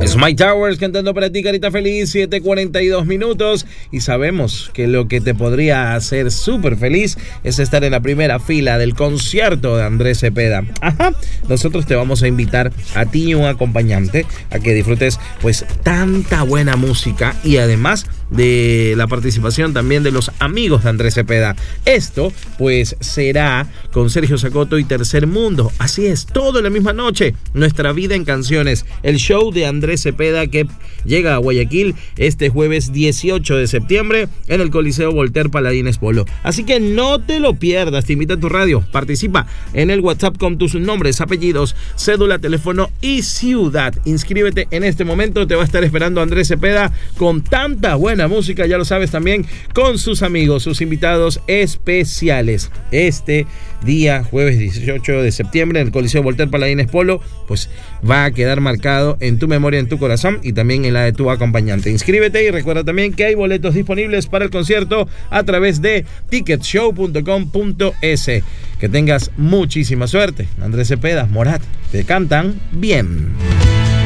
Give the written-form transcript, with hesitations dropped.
Smile Towers cantando para ti, carita feliz, 7:42 minutos. Y sabemos que lo que te podría hacer súper feliz es estar en la primera fila del concierto de Andrés Cepeda. Ajá. Nosotros te vamos a invitar a ti y un acompañante a que disfrutes pues tanta buena música y además de la participación también de los amigos de Andrés Cepeda. Esto pues será con Sergio Sacoto y Tercer Mundo. Así es, todo en la misma noche. Nuestra vida en canciones, el show de Andrés Cepeda que llega a Guayaquil este jueves 18 de septiembre en el Coliseo Voltaire Paladines Polo. Así que no te lo pierdas, te invita a tu radio, participa en el WhatsApp con tus nombres, apellidos, cédula, teléfono y ciudad. Inscríbete en este momento, te va a estar esperando Andrés Cepeda con tanta buena música, ya lo sabes, también con sus amigos, sus invitados especiales. Este día, jueves 18 de septiembre, en el Coliseo Voltaire Paladines Polo, pues va a quedar marcado en tu memoria, en tu corazón y también en la de tu acompañante. Inscríbete y recuerda también que hay boletos disponibles para el concierto a través de ticketshow.com.es. Que tengas muchísima suerte. Andrés Cepeda, Morat, te cantan bien.